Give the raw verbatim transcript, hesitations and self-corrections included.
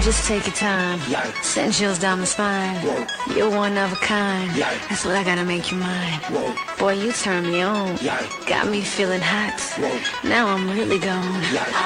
just take your time. Yikes. Send chills down my spine. Whoa. You're one of a kind. Yikes. That's what I gotta make you mine. Whoa. Boy, you turn me on. Yikes. Got me feeling hot. Whoa. Now I'm really gone. Yikes.